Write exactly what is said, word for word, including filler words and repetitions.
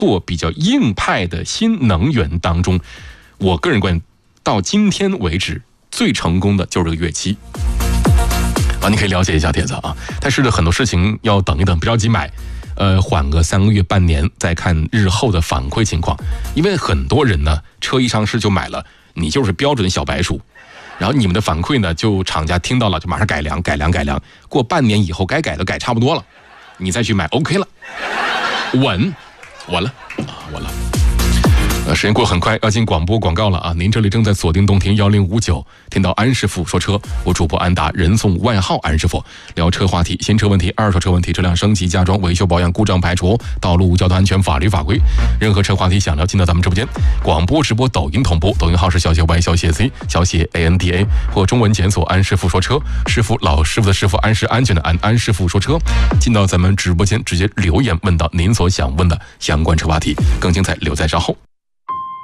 做比较硬派的新能源当中，我个人观点，到今天为止最成功的就是这个跃期。啊，你可以了解一下帖子啊。但是很多事情要等一等，不着急买，呃，缓个三个月、半年再看日后的反馈情况。因为很多人呢，车一上市就买了，你就是标准的小白鼠。然后你们的反馈呢，就厂家听到了就马上改良、改良、改良。过半年以后，该改的改差不多了，你再去买 ，OK 了，稳，稳了啊，稳了。呃，时间过很快，要进广播广告了啊！您这里正在锁定动听幺零五九，听到安师傅说车，我主播安达，人送外号安师傅，聊车话题、新车问题、二手车问题、车辆升级、加装、维修保养、故障排除、道路交通安全、法律法规，任何车话题想聊，进到咱们直播间，广播直播、抖音同步，抖音号是小写 Y 小写 Z 小写 A N D A 或中文检索安师傅说车，师傅老师傅的师傅，安是安全的安，安师傅说车，进到咱们直播间直接留言问到您所想问的相关车话题，更精彩留在稍后。